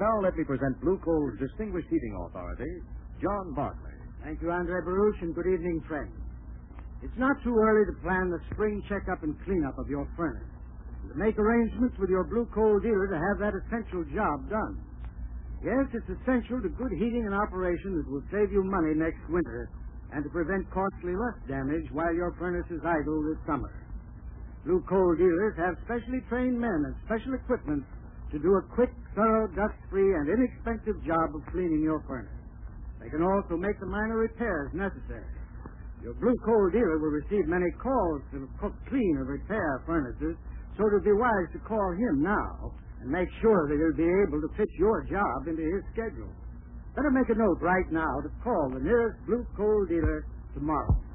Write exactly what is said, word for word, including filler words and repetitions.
now let me present Blue Coal's distinguished heating authority, John Barclay. Thank you, Andre Baruch, and good evening, friends. It's not too early to plan the spring checkup and cleanup of your furnace, and to make arrangements with your Blue Coal dealer to have that essential job done. Yes, it's essential to good heating and operation that will save you money next winter and to prevent costly rust damage while your furnace is idle this summer. Blue Coal dealers have specially trained men and special equipment to do a quick, thorough, dust-free, and inexpensive job of cleaning your furnace. They can also make the minor repairs necessary. Your Blue Coal dealer will receive many calls to cook, clean, or repair furnaces, so it would be wise to call him now and make sure that he'll be able to fit your job into his schedule. Better make a note right now to call the nearest Blue Coal dealer tomorrow.